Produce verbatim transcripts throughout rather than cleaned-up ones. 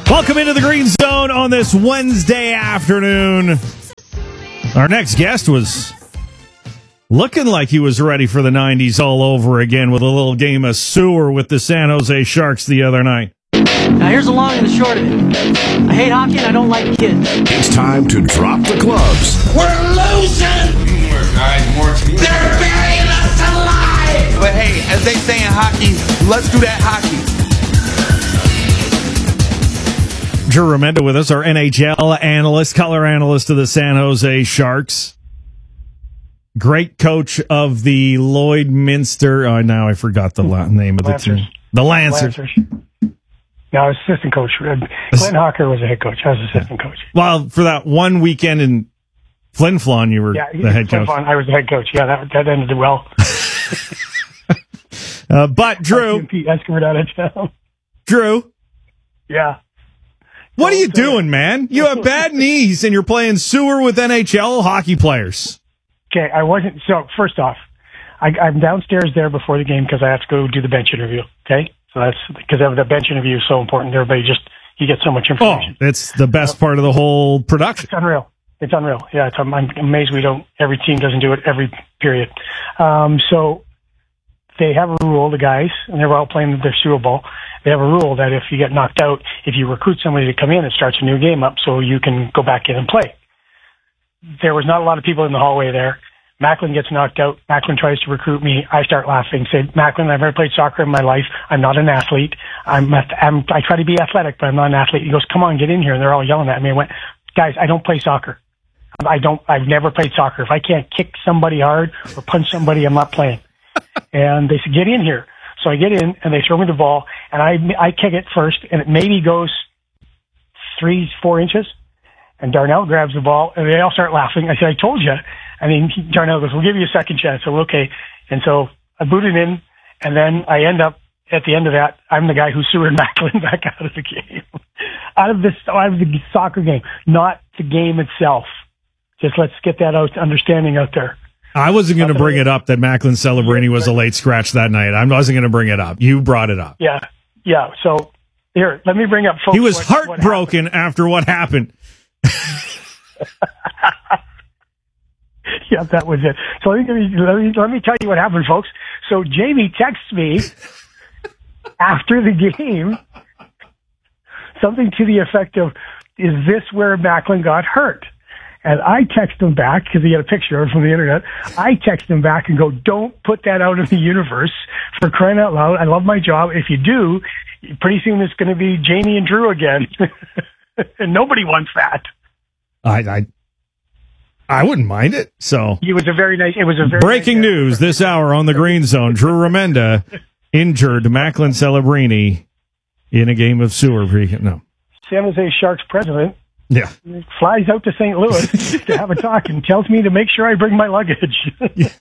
Welcome into the Green Zone on this Wednesday afternoon. Our next guest was looking like he was ready for the nineties all over again with a little game of sewer with the San Jose Sharks the other night. Now here's the long and the short of it. I hate hockey and I don't like kids. It's time to drop the gloves. We're losing! Teamwork, guys, more teamwork. They're burying us alive! But hey, as they say in hockey, let's do that hockey. Drew Remenda with us, our N H L analyst, color analyst of the San Jose Sharks. Great coach of the Lloydminster. Oh, now I forgot the la- name of the Lancers. team. The Lancers. Lancers. No, I was assistant coach. Glenn Hawker was the head coach. I was assistant coach. Well, for that one weekend in Flin Flon, you were Yeah, the head coach. Flin Flon, I was the head coach. Yeah, that that ended well. uh, but Drew, Pete Escobar out of town. Drew, yeah. what are you doing, man? You have bad knees and you're playing sewer with N H L hockey players. Okay, I wasn't. So first off, I, I'm downstairs there before the game because I have to go do the bench interview. Okay, so that's because the bench interview is so important. Everybody just you get so much Oh, information. it's the best part of the whole production. It's unreal. It's unreal. Yeah, it's, I'm, I'm amazed we don't. Every team doesn't do it every period. Um, so they have a rule, the guys, and they're all playing their Super Bowl. They have a rule that if you get knocked out, if you recruit somebody to come in, it starts a new game up so you can go back in and play. There was not a lot of people in the hallway there. Macklin gets knocked out. Macklin tries to recruit me. I start laughing. Say, Macklin, I've never played soccer in my life. I'm not an athlete. I'm, I'm, I try to be athletic, but I'm not an athlete. He goes, come on, get in here. And they're all yelling at me. I went, guys, I don't play soccer. I don't, I've never played soccer. If I can't kick somebody hard or punch somebody, I'm not playing. And they said, get in here. So I get in and they throw me the ball and I, I kick it first and it maybe goes three, four inches. And Darnell grabs the ball and they all start laughing. I said, I told you. I mean, Darnell goes, we'll give you a second chance. So, okay. And so I booted in and then I end up at the end of that, I'm the guy who sewered Macklin back out of the game, out of this, out of the soccer game, not the game itself. Just let's get that out, understanding out there. I wasn't going to bring it up that Macklin Celebrini was a late scratch that night. I wasn't going to bring it up. You brought it up. Yeah. Yeah. So here, let me bring up folks. He was what, heartbroken what after what happened. Yeah, that was it. So let me, let me, let me tell you what happened, folks. So Jamie texts me after the game, something to the effect of, is this where Macklin got hurt? And I text him back, because he had a picture of it from the internet. I text him back and go, don't put that out in the universe, for crying out loud. I love my job. If you do, pretty soon it's going to be Jamie and Drew again. And nobody wants that. I, I I wouldn't mind it. So It was a very nice, it was a very breaking nice, news this hour on the Green Zone. Drew Remenda injured Macklin Celebrini in a game of sewer. No. San Jose Sharks president Yeah. flies out to Saint Louis to have a talk and tells me to make sure I bring my luggage.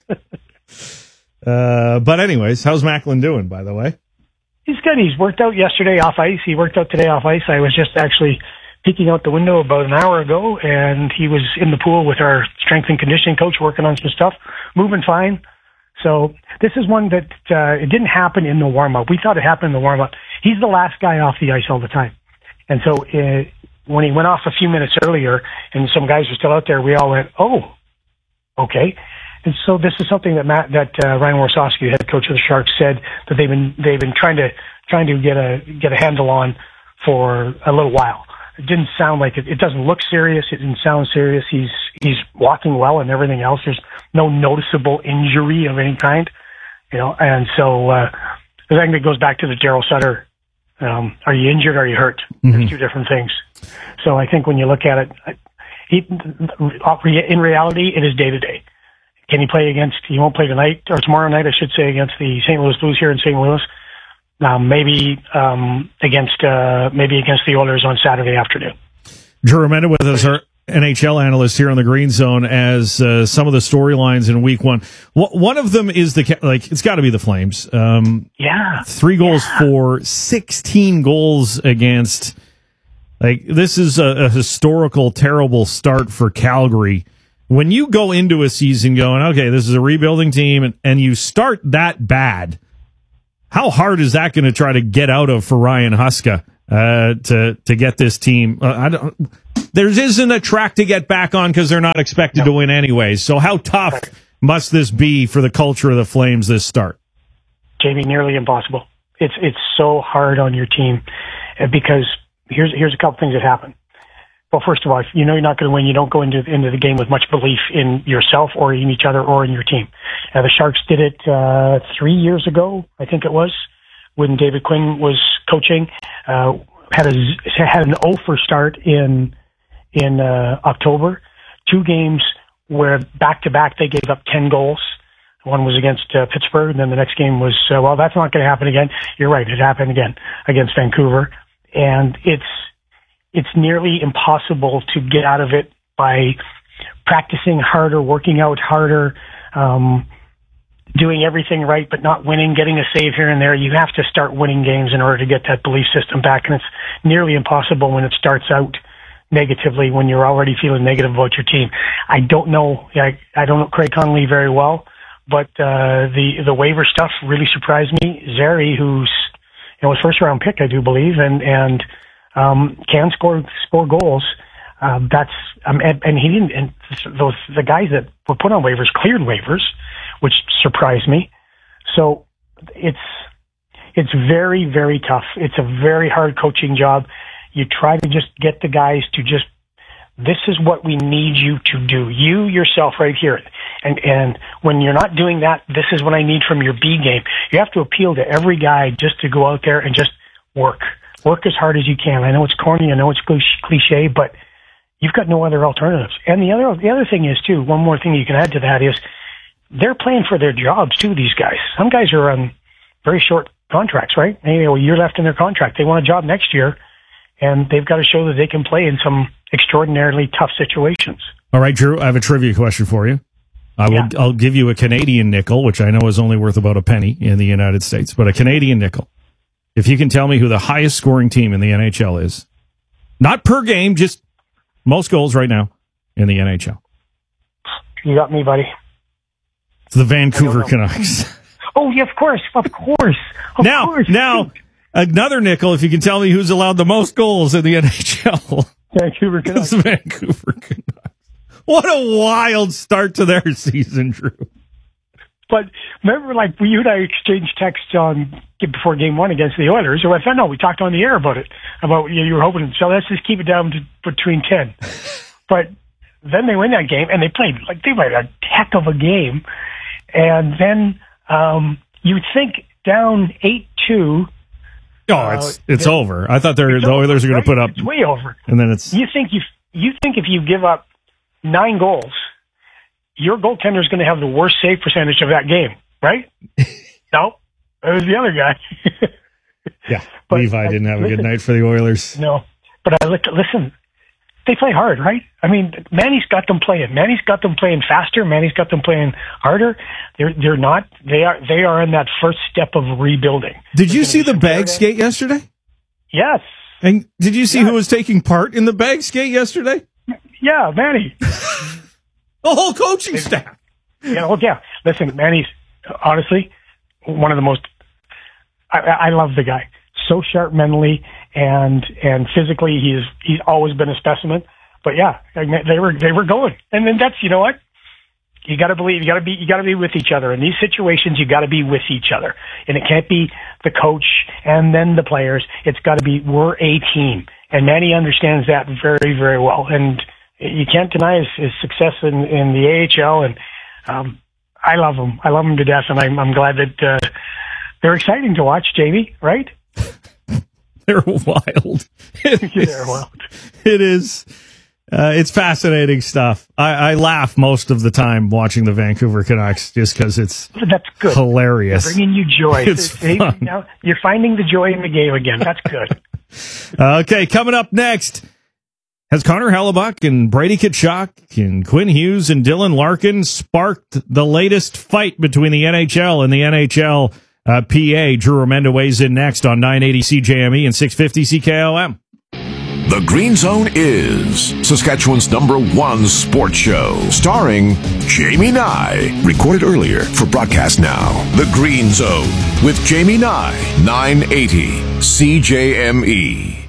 uh, but anyways, how's Macklin doing, by the way? He's good. He's worked out yesterday off ice. He worked out today off ice. I was just actually peeking out the window about an hour ago, and he was in the pool with our strength and conditioning coach working on some stuff, moving fine. So this is one that uh, it didn't happen in the warm-up. We thought it happened in the warm-up. He's the last guy off the ice all the time. And so uh, when he went off a few minutes earlier and some guys were still out there, we all went, oh, okay. And so this is something that Matt, that uh, Ryan Warsofsky, head coach of the Sharks, said that they've been they've been trying to trying to get a get a handle on for a little while. It didn't sound like it. It doesn't look serious. It didn't sound serious. He's he's walking well and everything else. There's no noticeable injury of any kind, you know. And so uh, I think it goes back to the Daryl Sutter. Um, are you injured? Or are you hurt? Mm-hmm. There's two different things. So I think when you look at it, he, in reality, it is day to day. Can he play against? He won't play tonight or tomorrow night, I should say, against the Saint Louis Blues here in Saint Louis. Um, maybe um, against uh, maybe against the Oilers on Saturday afternoon. Drew Remenda with us, our N H L analyst here on the Green Zone, as uh, some of the storylines in Week One. W- one of them is the like it's got to be the Flames. Um, yeah, three goals yeah. for sixteen goals against. Like this is a, a historical, terrible start for Calgary. When you go into a season going, okay, this is a rebuilding team, and, and you start that bad, how hard is that going to try to get out of for Ryan Huska uh, to to get this team. Uh, I don't. There isn't a track to get back on because they're not expected no. to win anyways. So how tough right. must this be for the culture of the Flames this start? Jamie, nearly impossible. It's it's so hard on your team because here's here's a couple things that happen. Well, first of all, if you know you're not going to win, you don't go into into the game with much belief in yourself or in each other or in your team. Uh, the Sharks did it uh, three years ago, I think it was, when David Quinn was coaching. Uh, had a had an oh for start in in uh, October. Two games where back to back they gave up ten goals. One was against uh, Pittsburgh, and then the next game was uh, well, that's not going to happen again. You're right, it happened again against Vancouver, and it's. It's nearly impossible to get out of it by practicing harder, working out harder, um, doing everything right, but not winning, getting a save here and there. You have to start winning games in order to get that belief system back. And it's nearly impossible when it starts out negatively, when you're already feeling negative about your team. I don't know. I, I don't know Craig Connolly very well, but uh, the, the waiver stuff really surprised me. Zary, who's, you know, was first round pick, I do believe, and, and, Um, can score score goals. Um, that's um, and, and he didn't. And those the guys that were put on waivers cleared waivers, which surprised me. So it's it's very very tough. It's a very hard coaching job. You try to just get the guys to just. This is what we need you to do. You yourself right here. And and when you're not doing that, this is what I need from your B game. You have to appeal to every guy just to go out there and just work. Work as hard as you can. I know it's corny. I know it's cliche, but you've got no other alternatives. And the other, the other thing is too, one more thing you can add to that is they're playing for their jobs too, these guys. Some guys are on very short contracts, right? Maybe a year left in their contract. They want a job next year, and they've got to show that they can play in some extraordinarily tough situations. All right, Drew, I have a trivia question for you. I will, yeah. I'll give you a Canadian nickel, which I know is only worth about a penny in the United States, but a Canadian nickel. If you can tell me who the highest scoring team in the N H L is, not per game, just most goals right now in the N H L. You got me, buddy. It's the Vancouver Canucks. Oh, yeah, of course, of course. Of now, course. now, another nickel if you can tell me who's allowed the most goals in the N H L. Vancouver Canucks. It's the Vancouver Canucks. What a wild start to their season, Drew. But remember, like, you and I exchanged texts on before game one against the Oilers, or I thought, no, we talked on the air about it, about you, know, you were hoping, so let's just keep it down to between ten. But then they win that game, and they played, like, they played a heck of a game. And then um, you'd think down eight two. Oh, it's uh, it's over. I thought they're, the Oilers over, are going right? to put up. It's way over. And then it's. You think, you, you think if you give up nine goals, your goaltender is going to have the worst save percentage of that game, right? No, it was the other guy. yeah, but Levi I, didn't have listen, a good night for the Oilers. No, but I looked. Listen, they play hard, right? I mean, Manny's got them playing. Manny's got them playing faster. Manny's got them playing harder. They're they're not. They are they are in that first step of rebuilding. Did you see the bag skate yesterday? Yes. And did you see yes. who was taking part in the bag skate yesterday? Yeah, Manny. The whole coaching staff. Yeah, well, yeah. Listen, Manny's honestly one of the most. I, I love the guy. So sharp mentally and and physically, he's he's always been a specimen. But yeah, they were they were going, and then that's you know what you got to believe. You got to be you got to be with each other in these situations. You got to be with each other, and it can't be the coach and then the players. It's got to be we're a team, and Manny understands that very very well. And you can't deny his, his success in, in the A H L, and um, I love him. I love him to death, and I'm, I'm glad that uh, they're exciting to watch, Jamie, right? They're wild. It they're is, wild. It is. Uh, it's fascinating stuff. I, I laugh most of the time watching the Vancouver Canucks just because it's That's good. hilarious. They're bringing you joy. It's fun. Now you're finding the joy in the game again. That's good. Okay, coming up next. Has Connor Hellebuck and Brady Tkachuk and Quinn Hughes and Dylan Larkin sparked the latest fight between the N H L and the N H L uh, P A? Drew Remenda weighs in next on nine eighty C J M E and six fifty C K O M. The Green Zone is Saskatchewan's number one sports show, starring Jamie Nye. Recorded earlier for broadcast now. The Green Zone with Jamie Nye, nine eighty C J M E.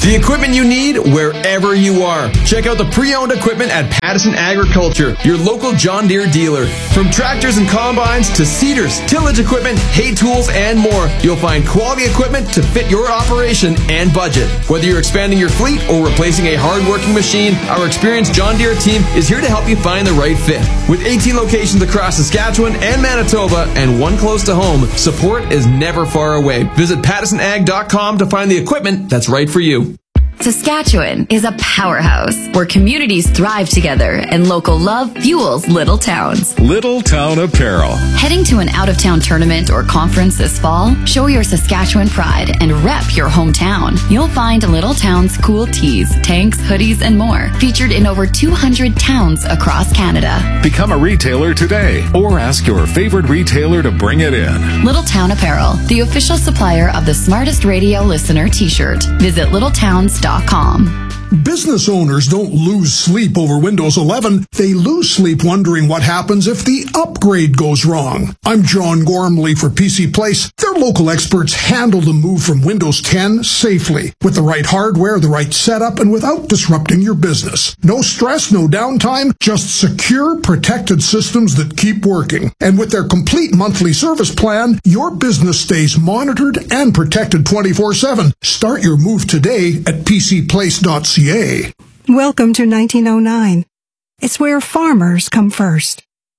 The equipment you need wherever you are. Check out the pre-owned equipment at Pattison Agriculture, your local John Deere dealer. From tractors and combines to seeders, tillage equipment, hay tools, and more, you'll find quality equipment to fit your operation and budget. Whether you're expanding your fleet or replacing a hard-working machine, our experienced John Deere team is here to help you find the right fit. With eighteen locations across Saskatchewan and Manitoba and one close to home, support is never far away. Visit pattison ag dot com to find the equipment that's right for you. Saskatchewan is a powerhouse where communities thrive together and local love fuels little towns. Little Town Apparel. Heading to an out-of-town tournament or conference this fall? Show your Saskatchewan pride and rep your hometown. You'll find Little Town's cool tees, tanks, hoodies, and more featured in over two hundred towns across Canada. Become a retailer today or ask your favorite retailer to bring it in. Little Town Apparel, the official supplier of the Smartest Radio Listener t-shirt. Visit little towns dot com. Business owners don't lose sleep over Windows eleven. They lose sleep wondering what happens if the upgrade goes wrong. I'm John Gormley for P C Place. Their local experts handle the move from Windows ten safely, with the right hardware, the right setup, and without disrupting your business. No stress, no downtime, just secure, protected systems that keep working. And with their complete monthly service plan, your business stays monitored and protected twenty-four seven. Start your move today at p c place dot c a. Welcome to nineteen oh nine. It's where farmers come first.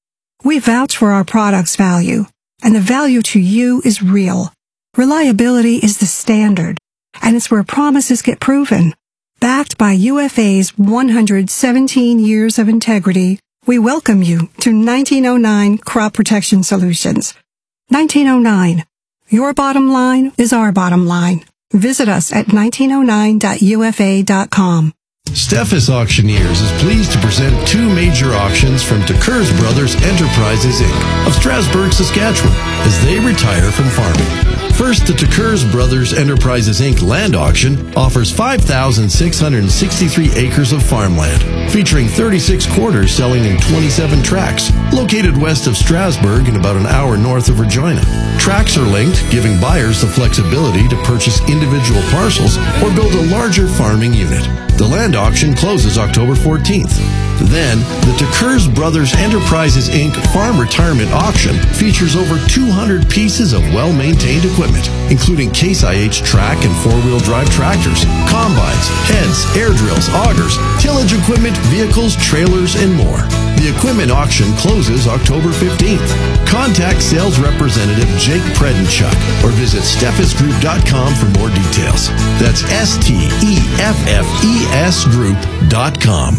We vouch for our product's value, and the value to you is real. Reliability is the standard, and it's where promises get proven. Backed by U F A's one hundred seventeen years of integrity, we welcome you to nineteen oh nine Crop Protection Solutions. nineteen oh nine. Your bottom line is our bottom line. Visit us at nineteen oh nine dot u f a dot com. Steffes Auctioneers is pleased to present two major auctions from Tekers Brothers Enterprises, Incorporated of Strasbourg, Saskatchewan, as they retire from farming. First, the Tekers Brothers Enterprises, Incorporated land auction offers five thousand six hundred sixty-three acres of farmland, featuring thirty-six quarters selling in twenty-seven tracts, located west of Strasbourg and about an hour north of Regina. Tracts are linked, giving buyers the flexibility to purchase individual parcels or build a larger farming unit. The land auction closes October fourteenth. Then, the Tekers Brothers Enterprises, Incorporated Farm Retirement Auction features over two hundred pieces of well-maintained equipment, including Case I H track and four-wheel drive tractors, combines, heads, air drills, augers, tillage equipment, vehicles, trailers, and more. The equipment auction closes October fifteenth. Contact sales representative Jake Predenchuk or visit steffes group dot com for more details. That's S T E F F E S group dot com.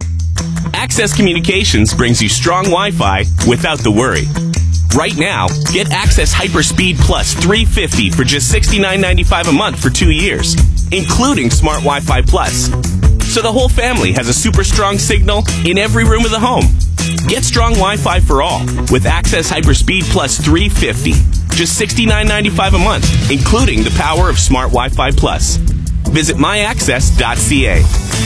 Access Communications brings you strong Wi-Fi without the worry. Right now, get Access Hyperspeed Plus three fifty for just sixty-nine ninety-five a month for two years, including Smart Wi-Fi Plus. So the whole family has a super strong signal in every room of the home. Get strong Wi-Fi for all with Access Hyperspeed Plus three fifty, just sixty-nine ninety-five a month, including the power of Smart Wi-Fi Plus. Visit my access dot c a.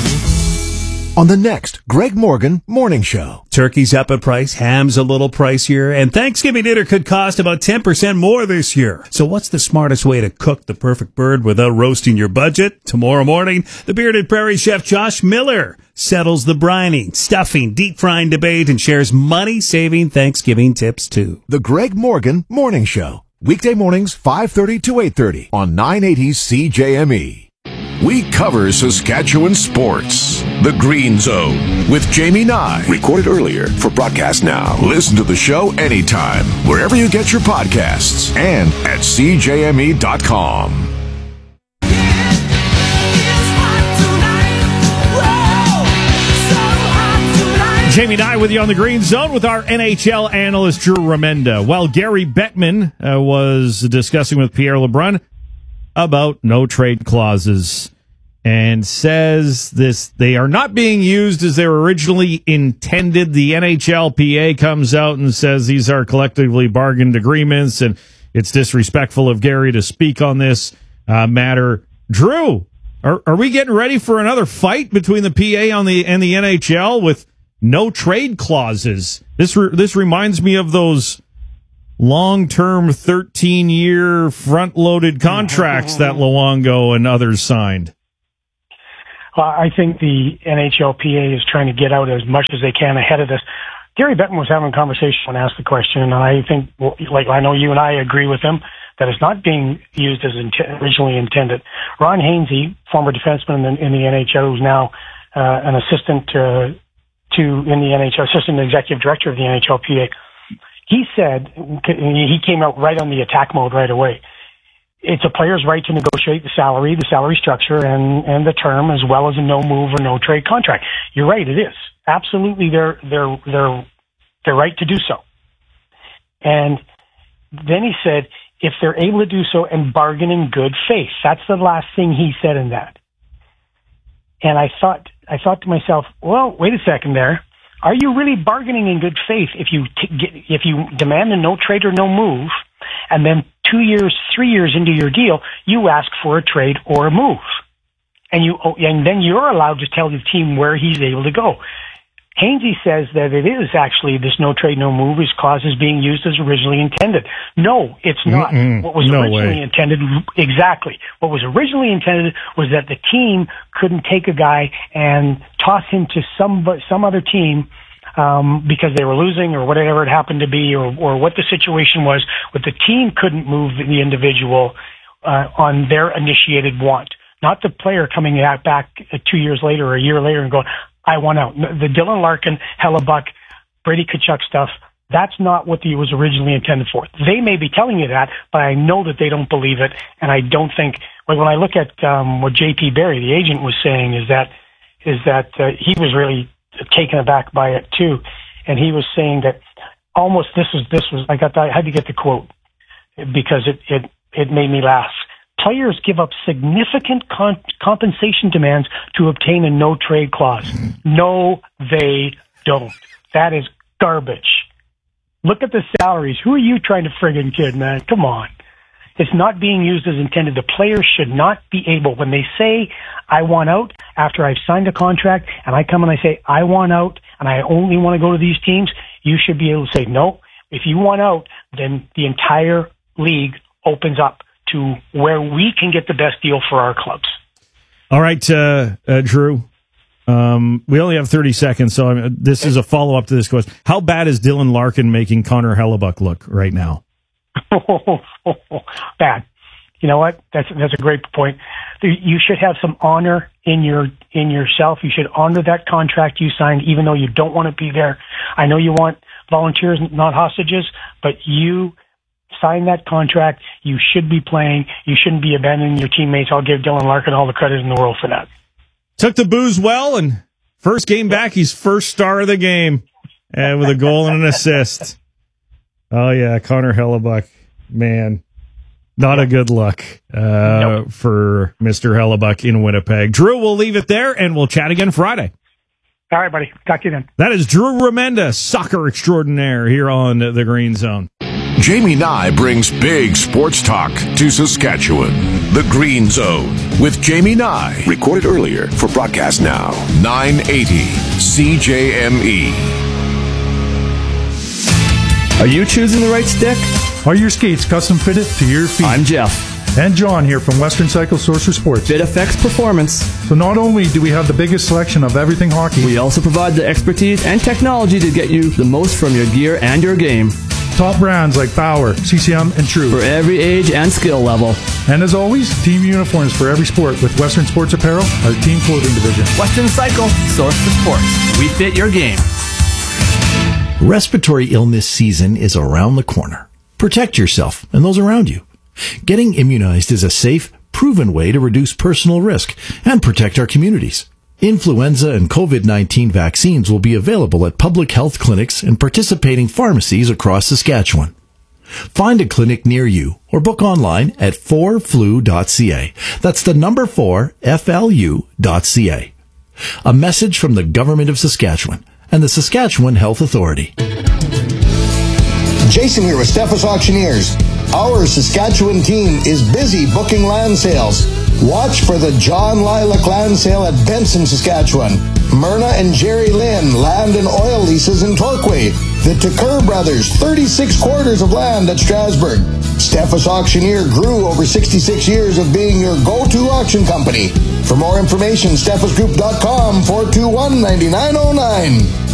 On the next Greg Morgan Morning Show. Turkey's up a price, ham's a little pricier, and Thanksgiving dinner could cost about ten percent more this year. So what's the smartest way to cook the perfect bird without roasting your budget? Tomorrow morning, the bearded prairie chef Josh Miller settles the brining, stuffing, deep frying debate and shares money-saving Thanksgiving tips too. The Greg Morgan Morning Show. Weekday mornings five thirty to eight thirty on nine eighty C J M E. We cover Saskatchewan sports. The Green Zone with Jamie Nye. Recorded earlier for broadcast now. Listen to the show anytime, wherever you get your podcasts, and at c j m e dot com. Jamie Nye with you on the Green Zone with our N H L analyst Drew Remenda. While Gary Bettman uh, was discussing with Pierre LeBrun about no trade clauses and says this they are not being used as they were originally intended. The N H L P A comes out and says these are collectively bargained agreements and it's disrespectful of Gary to speak on this uh, matter. Drew, are, are we getting ready for another fight between the P A on the and the N H L with no trade clauses? This re- this reminds me of those long-term thirteen-year front-loaded contracts that Luongo and others signed. Uh, I think the N H L P A is trying to get out as much as they can ahead of this. Gary Bettman was having a conversation when asked the question, and I think, well, like I know you and I agree with him, that it's not being used as int- originally intended. Ron Hainsey, former defenseman in the, in the N H L, who's now uh, an assistant uh, to in the N H L, assistant executive director of the N H L P A, he said, he came out right on the attack mode right away. It's a player's right to negotiate the salary, the salary structure, and, and the term, as well as a no move or no trade contract. You're right, it is. Absolutely their, their, their, their right to do so. And then he said, if they're able to do so and bargain in good faith. That's the last thing he said in that. And I thought, I thought to myself, well, wait a second there. Are you really bargaining in good faith if you t- get, if you demand a no trade or no move, and then two years, three years into your deal, you ask for a trade or a move, and you and then you're allowed to tell the team where he's able to go. Hainsey says that it is actually this no trade, no move is clause is being used as originally intended. No, it's not. Mm-mm, what was no originally way. intended, exactly. What was originally intended was that the team couldn't take a guy and toss him to some some other team um, because they were losing or whatever it happened to be, or or what the situation was. But the team couldn't move the individual uh, on their initiated want, not the player coming out back two years later or a year later and going, I want out. The Dylan Larkin, Hellebuck, Brady Tkachuk stuff, that's not what the was originally intended for. They may be telling you that, but I know that they don't believe it, and I don't think, like when I look at um, what J P Barry, the agent, was saying, is that is that uh, he was really taken aback by it too, and he was saying that almost this was this was I got the, I had to get the quote because it it it made me laugh. Players give up significant con- compensation demands to obtain a no-trade clause. No, they don't. That is garbage. Look at the salaries. Who are you trying to friggin' kid, man? Come on. It's not being used as intended. The players should not be able, when they say, I want out, after I've signed a contract, and I come and I say, I want out, and I only want to go to these teams, you should be able to say, no, if you want out, then the entire league opens up to where we can get the best deal for our clubs. All right, uh, uh, Drew. Um, we only have thirty seconds, so I mean, this is a follow-up to this question. How bad is Dylan Larkin making Connor Hellebuck look right now? Bad. You know what? That's that's a great point. You should have some honor in your in yourself. You should honor that contract you signed, even though you don't want to be there. I know you want volunteers, not hostages, but you sign that contract. You should be playing. You shouldn't be abandoning your teammates. I'll give Dylan Larkin all the credit in the world for that. Took the booze well, and first game back, he's first star of the game, and with a goal and an assist. Oh yeah, Connor Hellebuck, man, not a good look uh, nope. for Mister Hellebuck in Winnipeg. Drew, we'll leave it there, and we'll chat again Friday. All right, buddy. Talk to you then. That is Drew Remenda, soccer extraordinaire here on the Green Zone. Jamie Nye brings big sports talk to Saskatchewan. The Green Zone with Jamie Nye. Recorded earlier for broadcast now. nine eighty C J M E. Are you choosing the right stick? Are your skates custom fitted to your feet? I'm Jeff. And John here from Western Cycle Sorcerer Sports. Fit affects performance. So not only do we have the biggest selection of everything hockey, we also provide the expertise and technology to get you the most from your gear and your game. Top brands like Bauer, C C M, and True. For every age and skill level. And as always, team uniforms for every sport with Western Sports Apparel, our team clothing division. Western Cycle, source for sports. We fit your game. Respiratory illness season is around the corner. Protect yourself and those around you. Getting immunized is a safe, proven way to reduce personal risk and protect our communities. Influenza and covid nineteen vaccines will be available at public health clinics and participating pharmacies across Saskatchewan. Find a clinic near you or book online at four flu dot c a. That's the number four, F L U dot C A. A message from the Government of Saskatchewan and the Saskatchewan Health Authority. Jason here with Steffes Auctioneers. Our Saskatchewan team is busy booking land sales. Watch for the John Lilac Land Sale at Benson, Saskatchewan. Myrna and Jerry Lynn Land and Oil Leases in Torquay. The Tucker Brothers, thirty-six quarters of land at Strasbourg. Steffes Auctioneer grew over sixty-six years of being your go-to auction company. For more information, steffes group dot com, four two one, nine nine zero nine.